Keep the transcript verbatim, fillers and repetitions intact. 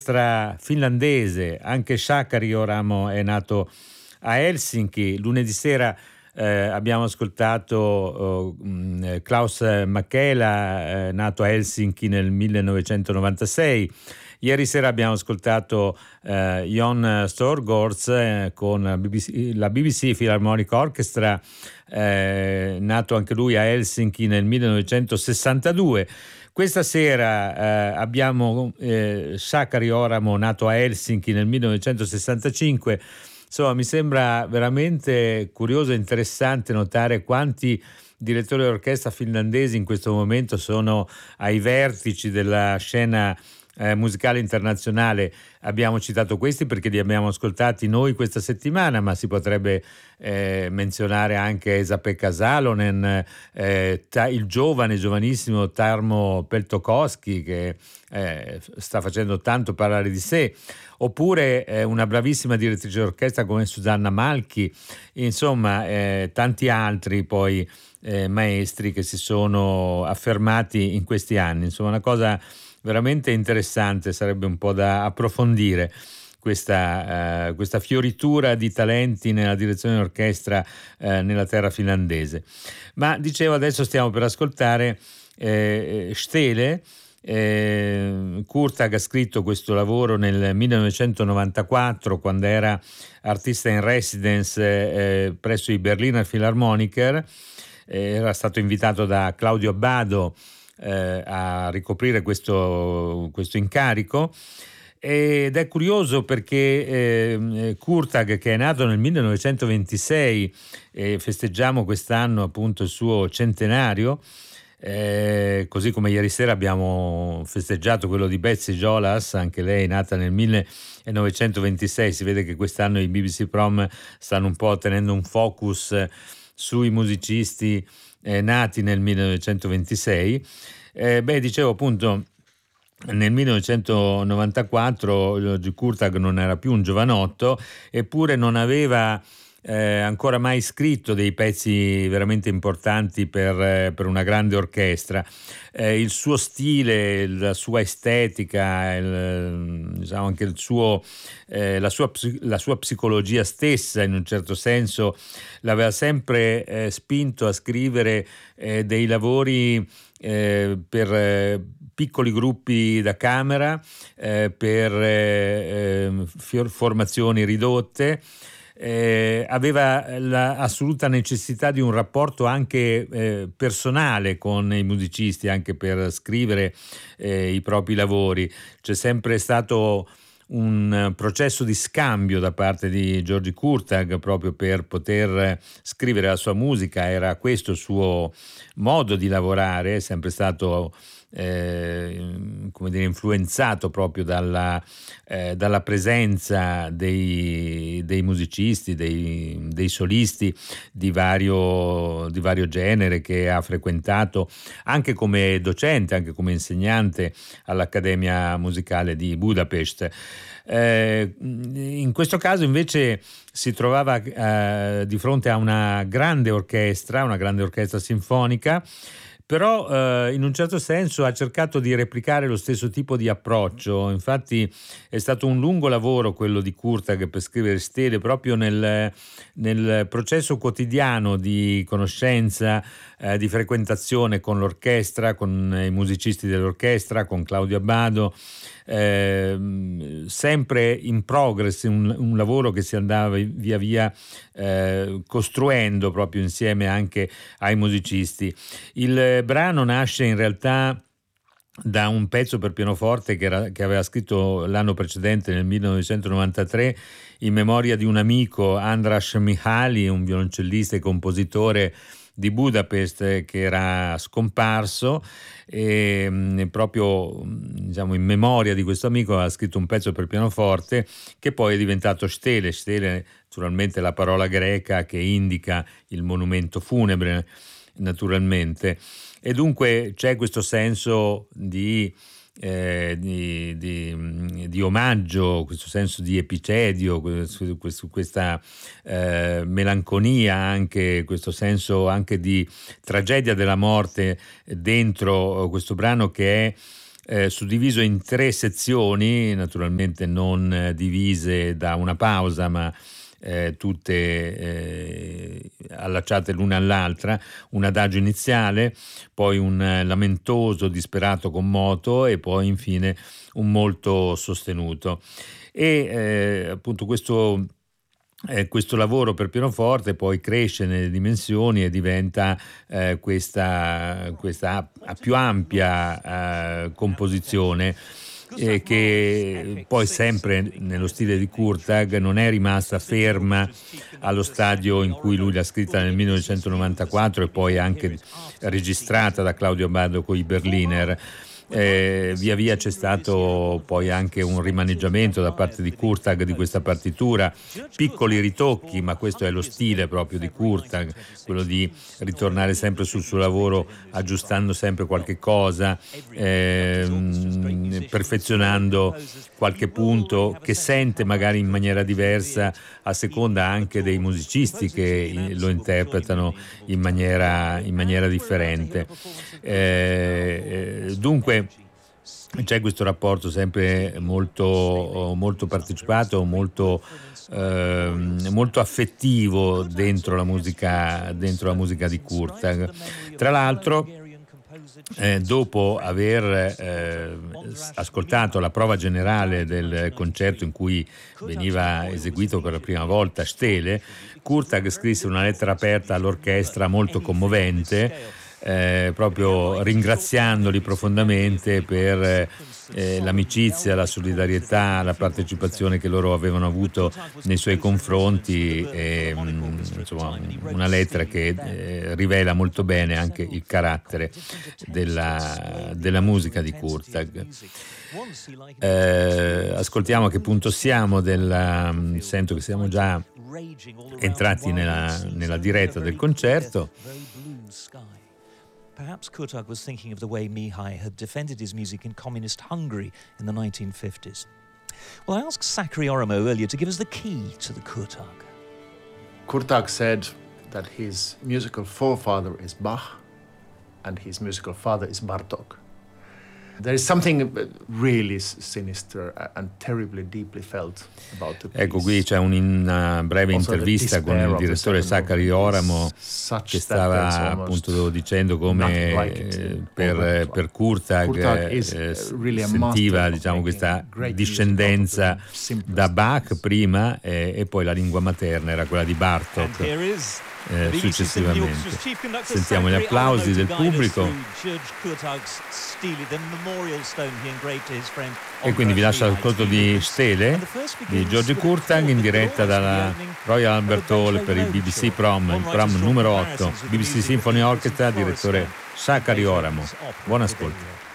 Orchestra finlandese, anche Sakari Oramo è nato a Helsinki. Lunedì sera eh, abbiamo ascoltato uh, Klaus Mäkelä, eh, nato a Helsinki nel millenovecentonovantasei. Ieri sera abbiamo ascoltato eh, Jon Storgårds eh, con la B B C, la B B C Philharmonic Orchestra, eh, nato anche lui a Helsinki nel millenovecentosessantadue. Questa sera eh, abbiamo eh, Sakari Oramo, nato a Helsinki nel millenovecentosessantacinque. Insomma, mi sembra veramente curioso e interessante notare quanti direttori d'orchestra finlandesi in questo momento sono ai vertici della scena eh, musicale internazionale. Abbiamo citato questi perché li abbiamo ascoltati noi questa settimana, ma si potrebbe eh, menzionare anche Esa-Pekka Salonen, eh, ta- il giovane, giovanissimo Tarmo Peltokoski, che eh, sta facendo tanto parlare di sé, oppure eh, una bravissima direttrice d'orchestra come Susanna Malchi, insomma eh, tanti altri poi eh, maestri che si sono affermati in questi anni. Insomma, una cosa veramente interessante, sarebbe un po' da approfondire questa, uh, questa fioritura di talenti nella direzione d'orchestra uh, nella terra finlandese. Ma dicevo, adesso stiamo per ascoltare eh, Stele. Eh, Kurtag ha scritto questo lavoro nel millenovecentonovantaquattro, quando era artista in residence eh, presso i Berliner Philharmoniker. Eh, era stato invitato da Claudio Abbado eh, a ricoprire questo, questo incarico. Ed è curioso perché eh, Kurtag, che è nato nel millenovecentoventisei, e festeggiamo quest'anno appunto il suo centenario, eh, così come ieri sera abbiamo festeggiato quello di Betsy Jolas, anche lei nata nel millenovecentoventisei. Si vede che quest'anno i B B C Prom stanno un po' tenendo un focus sui musicisti eh, nati nel millenovecentoventisei. Eh, beh, dicevo appunto, nel millenovecentonovantaquattro Kurtag non era più un giovanotto, eppure non aveva eh, ancora mai scritto dei pezzi veramente importanti per, eh, per una grande orchestra. Eh, il suo stile, la sua estetica, il, diciamo anche il suo, eh, la, sua, la sua psicologia stessa, in un certo senso, l'aveva sempre eh, spinto a scrivere eh, dei lavori eh, per eh, piccoli gruppi da camera, eh, per eh, eh, formazioni ridotte. Eh, aveva l'assoluta necessità di un rapporto anche eh, personale con i musicisti, anche per scrivere eh, i propri lavori. C'è sempre stato un processo di scambio da parte di György Kurtag proprio per poter scrivere la sua musica. Era questo il suo modo di lavorare, è sempre stato Eh, come dire, influenzato proprio dalla, eh, dalla presenza dei, dei musicisti, dei, dei solisti di vario, di vario genere, che ha frequentato anche come docente, anche come insegnante all'Accademia Musicale di Budapest. Eh, in questo caso invece si trovava eh, di fronte a una grande orchestra, una grande orchestra sinfonica, però eh, in un certo senso ha cercato di replicare lo stesso tipo di approccio. Infatti è stato un lungo lavoro quello di Kurtag per scrivere Stele, proprio nel, nel processo quotidiano di conoscenza, eh, di frequentazione con l'orchestra, con i musicisti dell'orchestra, con Claudio Abbado, eh, sempre in progress, un, un lavoro che si andava via via eh, costruendo proprio insieme anche ai musicisti. Il brano nasce in realtà da un pezzo per pianoforte che, era, che aveva scritto l'anno precedente, nel millenovecentonovantatré, in memoria di un amico, András Mihály, un violoncellista e compositore di Budapest che era scomparso, e mh, proprio diciamo in memoria di questo amico aveva scritto un pezzo per pianoforte che poi è diventato Stele. Stele naturalmente è la parola greca che indica il monumento funebre, naturalmente, e dunque c'è questo senso di, eh, di, di, di omaggio, questo senso di epicedio, questo, questo, questa eh, melanconia, anche questo senso anche di tragedia della morte dentro questo brano, che è eh, suddiviso in tre sezioni, naturalmente non eh, divise da una pausa, ma eh, tutte eh, allacciate l'una all'altra, un adagio iniziale, poi un eh, lamentoso disperato con moto e poi infine un molto sostenuto. E eh, appunto questo Eh, questo lavoro per pianoforte poi cresce nelle dimensioni e diventa eh, questa, questa più ampia eh, composizione eh, che poi sempre nello stile di Kurtág non è rimasta ferma allo stadio in cui lui l'ha scritta nel millenovecentonovantaquattro e poi anche registrata da Claudio Abbado con i Berliner. Eh, via via c'è stato poi anche un rimaneggiamento da parte di Kurtág di questa partitura, piccoli ritocchi, ma questo è lo stile proprio di Kurtág, quello di ritornare sempre sul suo lavoro aggiustando sempre qualche cosa, ehm, perfezionando qualche punto che sente magari in maniera diversa a seconda anche dei musicisti che lo interpretano in maniera, in maniera differente. Eh, dunque c'è questo rapporto sempre molto, molto partecipato, molto, eh, molto affettivo dentro la musica, dentro la musica di Kurtág. Tra l'altro, eh, dopo aver eh, ascoltato la prova generale del concerto in cui veniva eseguito per la prima volta Stele, Kurtág scrisse una lettera aperta all'orchestra molto commovente, Eh, proprio ringraziandoli profondamente per eh, l'amicizia, la solidarietà, la partecipazione che loro avevano avuto nei suoi confronti, e, mh, insomma una lettera che eh, rivela molto bene anche il carattere della, della musica di Kurtág. Eh, ascoltiamo a che punto siamo della, sento che siamo già entrati nella, nella diretta del concerto. Perhaps Kurtág was thinking of the way Mihai had defended his music in communist Hungary in the nineteen fifties. Well, I asked Sakari Oramo earlier to give us the key to the Kurtág. Kurtág said that his musical forefather is Bach and his musical father is Bartók. There is something really sinister and terribly deeply felt about the piece. Ecco, qui c'è una breve intervista con il direttore Sakari Oramo che stava appunto dicendo come per, per Kurtág eh, sentiva, diciamo, questa discendenza da Bach prima eh, e poi la lingua materna era quella di Bartók. Eh, successivamente sentiamo gli applausi del pubblico e quindi vi lascio l'ascolto di Stele di György Kurtág in diretta dalla Royal Albert Hall per il B B C Prom, il Prom numero otto, B B C Symphony Orchestra, direttore Sakari Oramo. Buon ascolto.